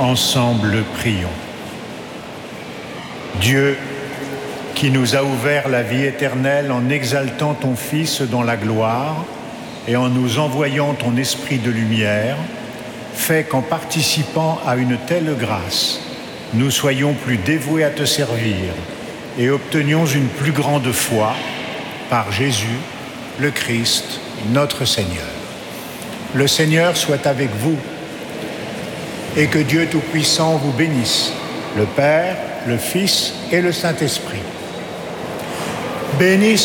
Ensemble, prions. Dieu, qui nous a ouvert la vie éternelle en exaltant ton Fils dans la gloire et en nous envoyant ton esprit de lumière, fais qu'en participant à une telle grâce, nous soyons plus dévoués à te servir et obtenions une plus grande foi par Jésus, le Christ, notre Seigneur. Le Seigneur soit avec vous et que Dieu Tout-Puissant vous bénisse, le Père, le Fils et le Saint-Esprit. Béni